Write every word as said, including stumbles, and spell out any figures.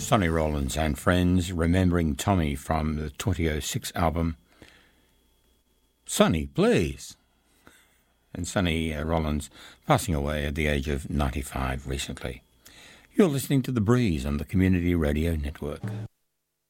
Sonny Rollins and Friends, remembering Tommy from the twenty oh six album Sonny, Please. And Sonny uh, Rollins passing away at the age of ninety-five recently. You're listening to The Breeze on the Community Radio Network.